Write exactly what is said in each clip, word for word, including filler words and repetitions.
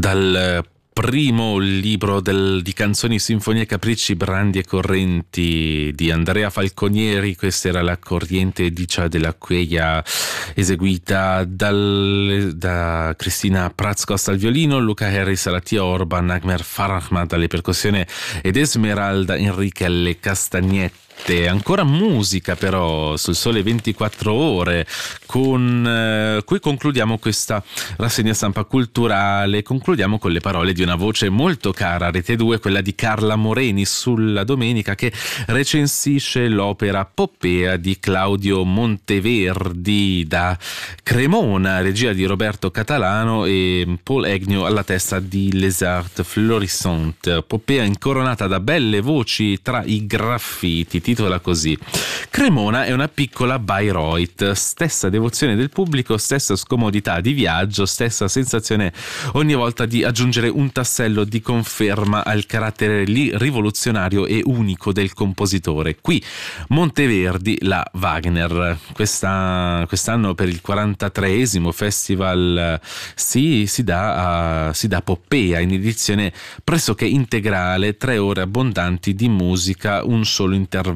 Dal primo libro del, di canzoni, sinfonie, capricci, brandi e correnti di Andrea Falconieri, questa era la corriente dicia della Queia, eseguita dal, da Cristina Pratskost al violino, Luca Harris alla tiorba, Nagmer Farahmad alle percussioni ed Esmeralda Enrique alle castagnette. Ancora musica però sul Sole ventiquattro Ore, con eh, cui concludiamo questa rassegna stampa culturale. Concludiamo con le parole di una voce molto cara a Rete due, quella di Carla Moreni sulla Domenica, che recensisce l'opera Poppea di Claudio Monteverdi da Cremona, regia di Roberto Catalano e Paul Agnew alla testa di Les Arts Florissantes. Poppea incoronata da belle voci tra i graffiti, titola così: Cremona è una piccola Bayreuth, stessa devozione del pubblico, stessa scomodità di viaggio, stessa sensazione ogni volta di aggiungere un tassello di conferma al carattere lì rivoluzionario e unico del compositore. Qui Monteverdi, la Wagner. Questa, quest'anno per il quarantatreesimo festival si, si, dà a, si dà Poppea in edizione pressoché integrale, tre ore abbondanti di musica, un solo intervallo.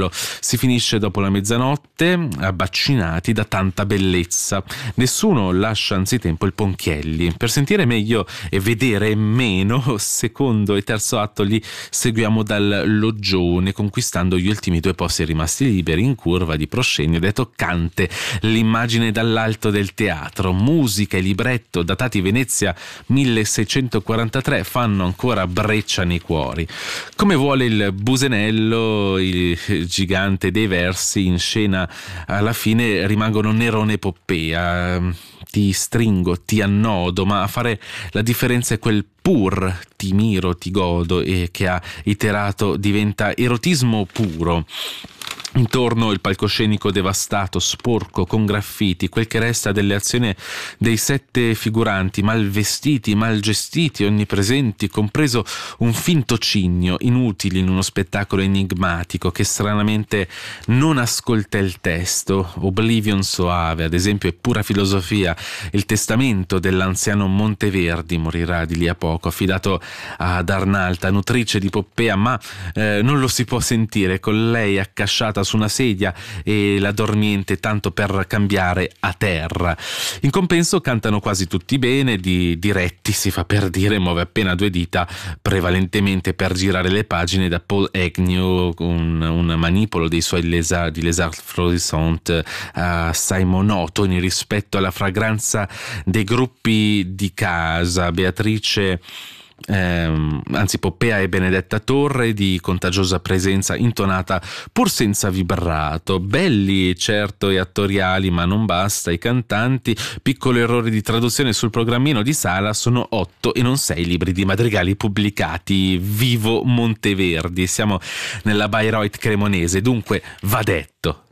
Si finisce dopo la mezzanotte, abbaccinati da tanta bellezza. Nessuno lascia anzitempo il Ponchielli. Per sentire meglio e vedere meno, secondo e terzo atto li seguiamo dal loggione, conquistando gli ultimi due posti rimasti liberi in curva di proscenio, ed è toccante l'immagine dall'alto del teatro. Musica e libretto datati Venezia milleseicentoquarantatré fanno ancora breccia nei cuori. Come vuole il Busenello, il gigante dei versi, in scena alla fine rimangono Nerone e Poppea. Ti stringo, ti annodo, ma a fare la differenza è quel pur, ti miro, ti godo, e che ha iterato diventa erotismo puro. Intorno il palcoscenico devastato, sporco, con graffiti, quel che resta delle azioni dei sette figuranti, mal vestiti, mal gestiti, onnipresenti, compreso un finto cigno, inutili in uno spettacolo enigmatico che stranamente non ascolta il testo. Oblivion soave, ad esempio, è pura filosofia. Il testamento dell'anziano Monteverdi, morirà di lì a poco, affidato ad Arnalta, nutrice di Poppea, ma eh, non lo si può sentire, con lei accasciata su una sedia e la dormiente tanto per cambiare a terra. In compenso cantano quasi tutti bene, di diretti si fa per dire, muove appena due dita, prevalentemente per girare le pagine, da Paul Agnew, un, un manipolo dei suoi lesa, di Les Arts Florissantes assai monotoni rispetto alla fragranza dei gruppi di casa. Beatrice Eh, anzi Poppea e Benedetta Torre, di contagiosa presenza intonata pur senza vibrato. Belli certo e attoriali, ma non basta. I cantanti, piccolo errore di traduzione sul programmino di sala, sono otto e non sei libri di madrigali pubblicati. Vivo Monteverdi, siamo nella Bayreuth cremonese, dunque va detto.